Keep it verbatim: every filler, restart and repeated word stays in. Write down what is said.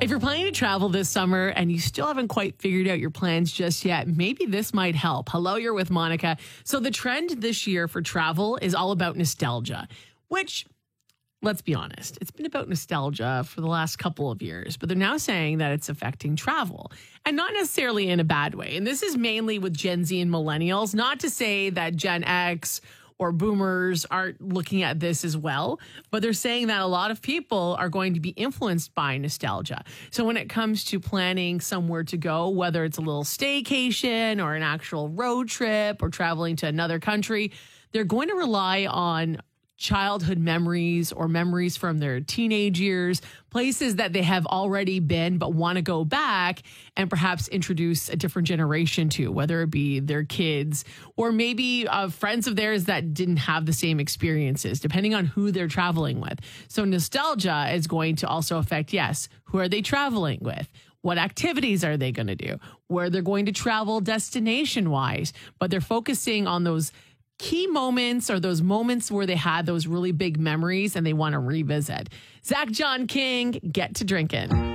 If you're planning to travel this summer and you still haven't quite figured out your plans just yet, maybe this might help. Hello, you're with Monica. So the trend this year for travel is all about nostalgia, which, let's be honest, it's been about nostalgia for the last couple of years, but they're now saying that it's affecting travel and not necessarily in a bad way. And this is mainly with Gen Z and millennials, not to say that Gen X or boomers aren't looking at this as well, but they're saying that a lot of people are going to be influenced by nostalgia. So when it comes to planning somewhere to go, whether it's a little staycation or an actual road trip or traveling to another country, they're going to rely on childhood memories or memories from their teenage years, places that they have already been but want to go back and perhaps introduce a different generation to, whether it be their kids or maybe uh, friends of theirs that didn't have the same experiences, depending on who they're traveling with. So nostalgia is going to also affect, yes, who are they traveling with? What activities are they going to do? Where they're going to travel destination-wise, but they're focusing on those key moments or those moments where they had those really big memories and they want to revisit. Zach John King, get to drinking.